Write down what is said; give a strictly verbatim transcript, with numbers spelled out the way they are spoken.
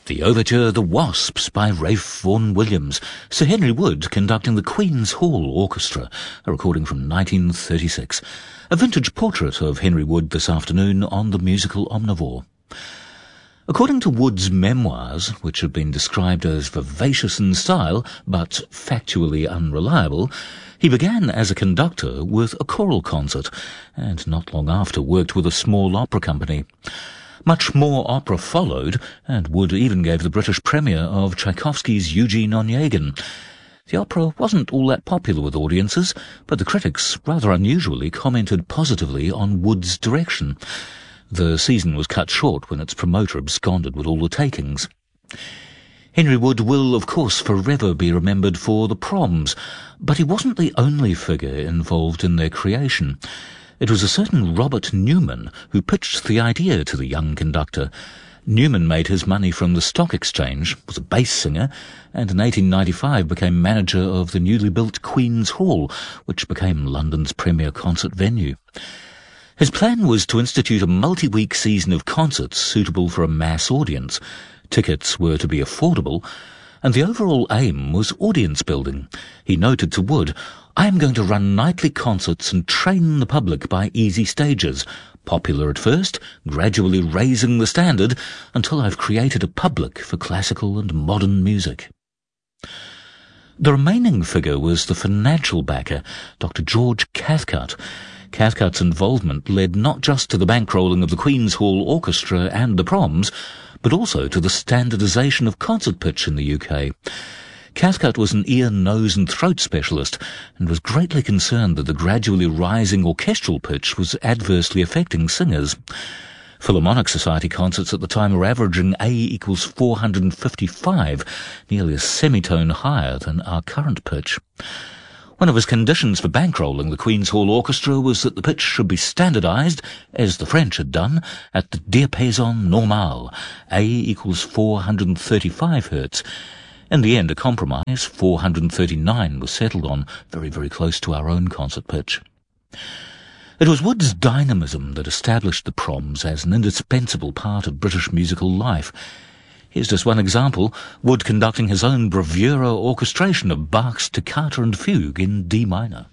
The overture The Wasps by Ralph Vaughan Williams, Sir Henry Wood conducting the Queen's Hall Orchestra, a recording from nineteen thirty-six. A vintage portrait of Henry Wood this afternoon on the Musical Omnivore. According to Wood's memoirs, which have been described as vivacious in style but factually unreliable, he began as a conductor with a choral concert and not long after worked with a small opera company. Much more opera followed, and Wood even gave the British premiere of Tchaikovsky's Eugene Onegin. The opera wasn't all that popular with audiences, but the critics, rather unusually, commented positively on Wood's direction. The season was cut short when its promoter absconded with all the takings. Henry Wood will, of course, forever be remembered for the Proms, but he wasn't the only figure involved in their creation. It was a certain Robert Newman who pitched the idea to the young conductor. Newman made his money from the stock exchange, was a bass singer, and in eighteen ninety-five became manager of the newly built Queen's Hall, which became London's premier concert venue. His plan was to institute a multi-week season of concerts suitable for a mass audience. Tickets were to be affordable, and the overall aim was audience building. He noted to Wood, "I am going to run nightly concerts and train the public by easy stages, popular at first, gradually raising the standard until I've created a public for classical and modern music." The remaining figure was the financial backer, Doctor George Cathcart. Cathcart's involvement led not just to the bankrolling of the Queen's Hall Orchestra and the Proms, but also to the standardisation of concert pitch in the U K. Cathcart was an ear, nose and throat specialist and was greatly concerned that the gradually rising orchestral pitch was adversely affecting singers. Philharmonic Society concerts at the time were averaging A equals four hundred fifty-five, nearly a semitone higher than our current pitch. One of his conditions for bankrolling the Queen's Hall Orchestra was that the pitch should be standardised, as the French had done, at the diapason normal, A equals four hundred thirty-five hertz. In the end, a compromise, four hundred thirty-nine, was settled on, very, very close to our own concert pitch. It was Wood's dynamism that established the Proms as an indispensable part of British musical life. Here's just one example, Wood conducting his own bravura orchestration of Bach's Toccata and Fugue in D minor.